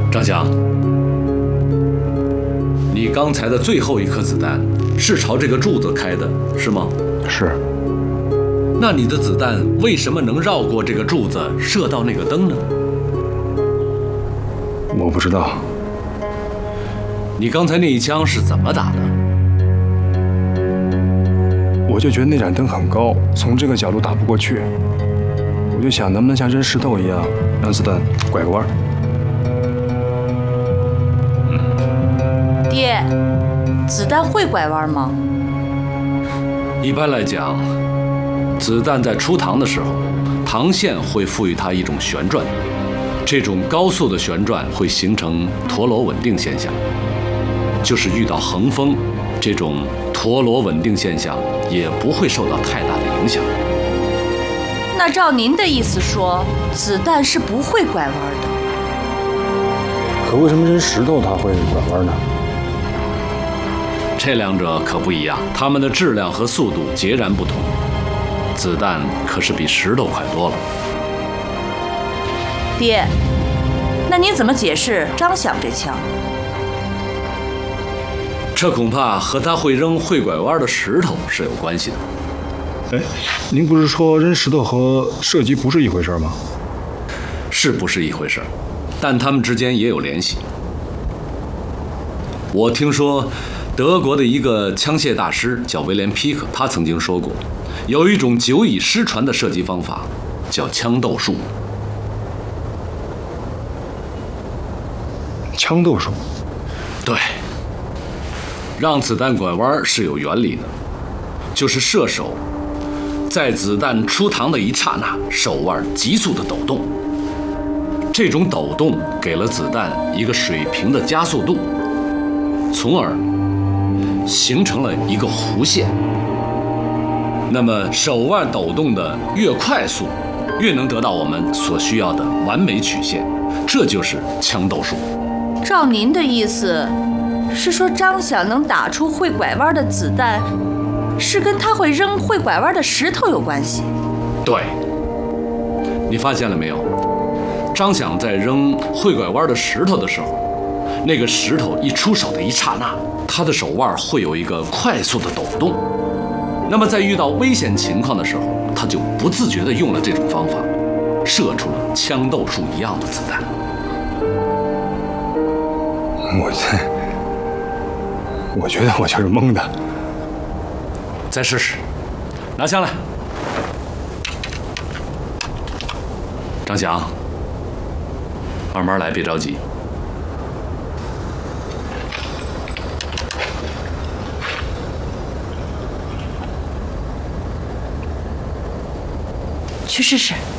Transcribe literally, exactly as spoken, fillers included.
张翔，你刚才的最后一颗子弹是朝这个柱子开的，是吗？ 是。 那你的子弹为什么能绕过这个柱子射到那个灯呢？ 我不知道。 你刚才那一枪是怎么打的？ 我就觉得那盏灯很高，从这个角度打不过去，我就想能不能像扔石头一样，让子弹拐个弯。 嗯、爹，子弹会拐弯吗？ 一般来讲，子弹在出膛的时候，膛线会赋予它一种旋转，这种高速的旋转会形成陀螺稳定现象。就是遇到横风，这种陀螺稳定现象也不会受到太大的影响。 那照您的意思说，子弹是不会拐弯的。 可为什么扔石头它会拐弯呢？ 这两者可不一样，它们的质量和速度截然不同。子弹可是比石头快多了。 爹，那您怎么解释张响这枪？ 这恐怕和他会扔会拐弯的石头是有关系的。 哎，您不是说扔石头和射击不是一回事吗？ 是不是一回事，但他们之间也有联系。我听说德国的一个枪械大师叫威廉·皮克，他曾经说过，有一种久已失传的射击方法，叫枪斗术。 枪斗术？ 对。让子弹拐弯是有原理的，就是射手在子弹出膛的一刹那，手腕急速的抖动，这种抖动给了子弹一个水平的加速度，从而形成了一个弧线。那么手腕抖动的越快速，越能得到我们所需要的完美曲线，这就是枪斗术。 照您的意思，是说张响能打出会拐弯的子弹，是跟他会扔会拐弯的石头有关系？ 对。你发现了没有？张响在扔会拐弯的石头的时候，那个石头一出手的一刹那，他的手腕会有一个快速的抖动。那么在遇到危险情况的时候，他就不自觉地用了这种方法，射出了枪斗术一样的子弹。 我这。我觉得我就是懵的。 再试试，拿枪来。张翔，慢慢来，别着急。 去试试。